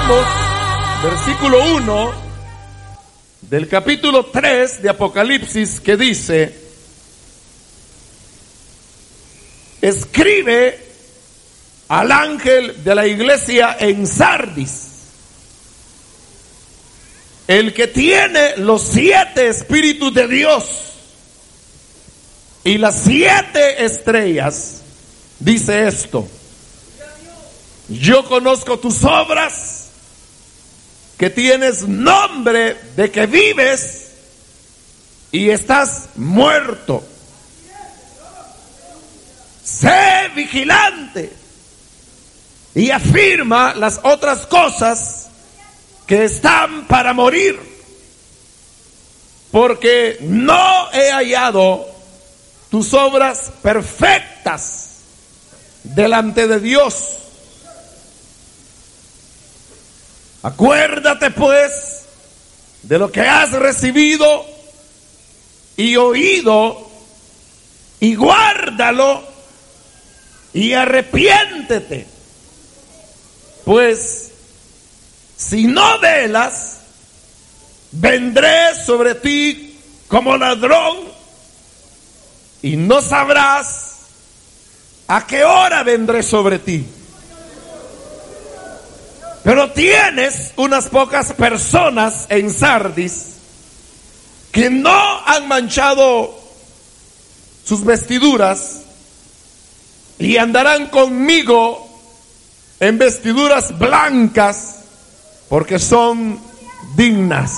leemos versículo 1 del capítulo 3 de Apocalipsis, que dice: escribe al ángel de la iglesia en Sardis, el que tiene los 7 espíritus de Dios y las 7 estrellas, dice esto: yo conozco tus obras, que tienes nombre de que vives y estás muerto. Sé vigilante y afirma las otras cosas que están para morir, porque no he hallado tus obras perfectas delante de Dios. Acuérdate pues de lo que has recibido y oído, y guárdalo y arrepiéntete. Pues si no velas, vendré sobre ti como ladrón, y no sabrás a qué hora vendré sobre ti. Pero tienes unas pocas personas en Sardis que no han manchado sus vestiduras y andarán conmigo en vestiduras blancas, porque son dignas.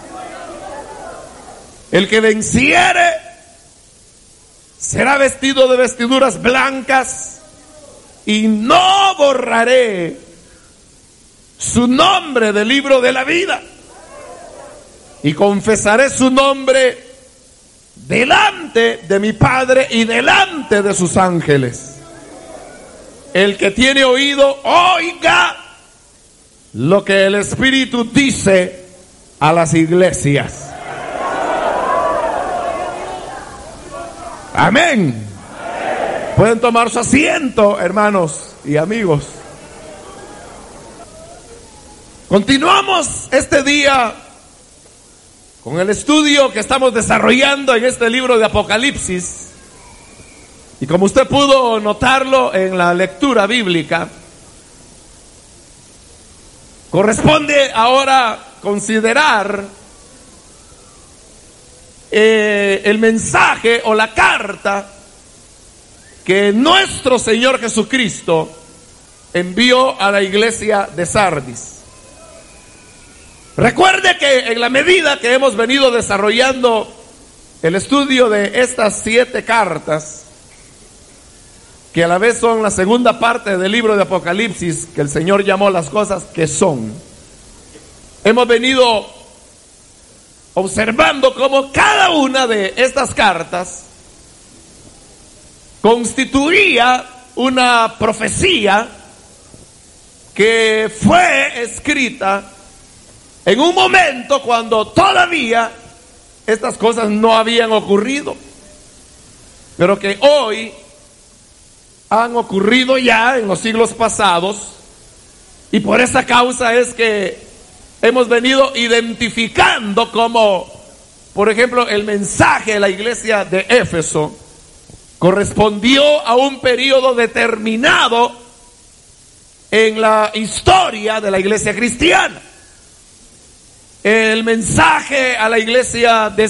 El que venciere será vestido de vestiduras blancas, y no borraré su nombre del libro de la vida, y confesaré su nombre delante de mi Padre y delante de sus ángeles. El que tiene oído, oiga lo que el Espíritu dice a las iglesias. Amén. Pueden tomar su asiento, hermanos y amigos. Continuamos este día con el estudio que estamos desarrollando en este libro de Apocalipsis. Y como usted pudo notarlo en la lectura bíblica, corresponde ahora considerar el mensaje o la carta que nuestro Señor Jesucristo envió a la iglesia de Sardis. Recuerde que en la medida que hemos venido desarrollando el estudio de estas 7 cartas, que a la vez son la segunda parte del libro de Apocalipsis, que el Señor llamó las cosas que son, hemos venido observando cómo cada una de estas cartas constituía una profecía que fue escrita en un momento cuando todavía estas cosas no habían ocurrido, pero que hoy han ocurrido ya en los siglos pasados, y por esa causa es que hemos venido identificando como, por ejemplo, el mensaje de la iglesia de Éfeso correspondió a un periodo determinado en la historia de la iglesia cristiana. El mensaje a la iglesia de